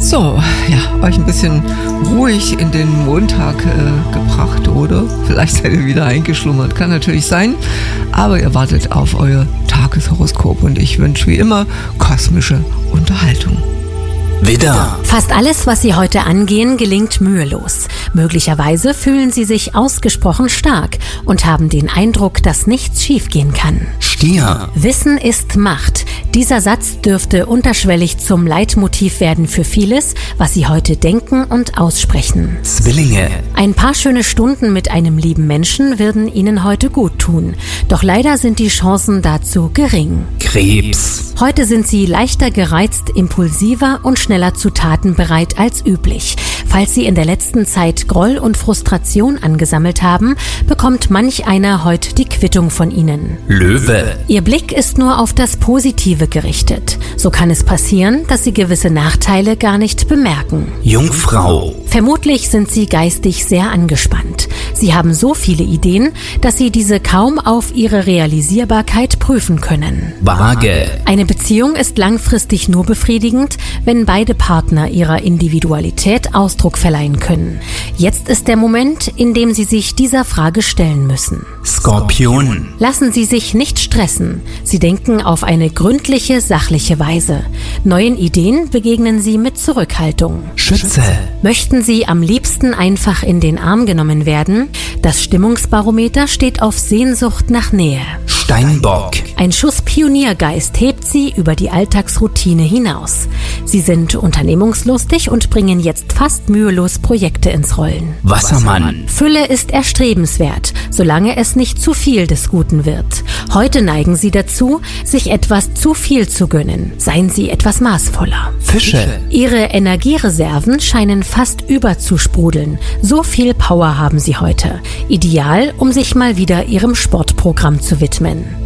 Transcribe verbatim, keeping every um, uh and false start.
So, ja, euch ein bisschen ruhig in den Montag äh, gebracht, oder? Vielleicht seid ihr wieder eingeschlummert, kann natürlich sein. Aber ihr wartet auf euer Tageshoroskop und ich wünsche wie immer kosmische Unterhaltung. Widder. Fast alles, was Sie heute angehen, gelingt mühelos. Möglicherweise fühlen Sie sich ausgesprochen stark und haben den Eindruck, dass nichts schiefgehen kann. Stier. Wissen ist Macht. Dieser Satz dürfte unterschwellig zum Leitmotiv werden für vieles, was Sie heute denken und aussprechen. Zwillinge. Ein paar schöne Stunden mit einem lieben Menschen würden Ihnen heute gut tun. Doch leider sind die Chancen dazu gering. Krebs. Heute sind Sie leichter gereizt, impulsiver und schneller zu Taten bereit als üblich. Falls Sie in der letzten Zeit Groll und Frustration angesammelt haben, bekommt manch einer heute die Quittung von Ihnen. Löwe. Ihr Blick ist nur auf das Positive gerichtet. So kann es passieren, dass Sie gewisse Nachteile gar nicht bemerken. Jungfrau. Vermutlich sind Sie geistig sehr angespannt. Sie haben so viele Ideen, dass Sie diese kaum auf ihre Realisierbarkeit prüfen können. Waage. Eine Beziehung ist langfristig nur befriedigend, wenn beide Partner ihrer Individualität Ausdruck verleihen können. Jetzt ist der Moment, in dem Sie sich dieser Frage stellen müssen. Skorpion. Lassen Sie sich nicht stressen. Sie denken auf eine gründliche, sachliche Weise. Neuen Ideen begegnen Sie mit Zurückhaltung. Schütze. Möchten Sie am liebsten einfach in den Arm genommen werden? Das Stimmungsbarometer steht auf Sehnsucht nach Nähe. Steinbock. Ein Schuss Pioniergeist hebt Sie über die Alltagsroutine hinaus. Sie sind unternehmungslustig und bringen jetzt fast mühelos Projekte ins Rollen. Wassermann. Fülle ist erstrebenswert, solange es nicht zu viel des Guten wird. Heute neigen Sie dazu, sich etwas zu viel zu gönnen. Seien Sie etwas maßvoller. Fische. Ihre Energiereserven scheinen fast überzusprudeln. So viel Power haben Sie heute. Ideal, um sich mal wieder Ihrem Sportprogramm zu widmen.